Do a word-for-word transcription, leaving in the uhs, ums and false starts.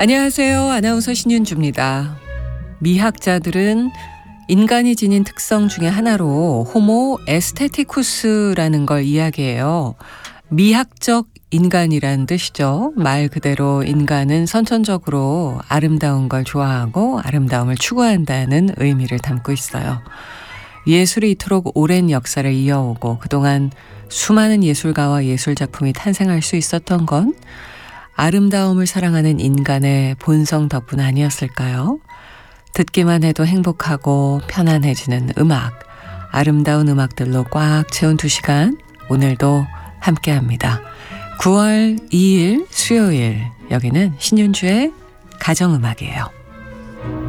안녕하세요. 아나운서 신윤주입니다. 미학자들은 인간이 지닌 특성 중에 하나로 호모 에스테티쿠스라는 걸 이야기해요. 미학적 인간이라는 뜻이죠. 말 그대로 인간은 선천적으로 아름다운 걸 좋아하고 아름다움을 추구한다는 의미를 담고 있어요. 예술이 이토록 오랜 역사를 이어오고 그동안 수많은 예술가와 예술작품이 탄생할 수 있었던 건 아름다움을 사랑하는 인간의 본성 덕분 아니었을까요? 듣기만 해도 행복하고 편안해지는 음악, 아름다운 음악들로 꽉 채운 두 시간, 오늘도 함께합니다. 구월 이일 수요일, 여기는 신윤주의 가정음악이에요.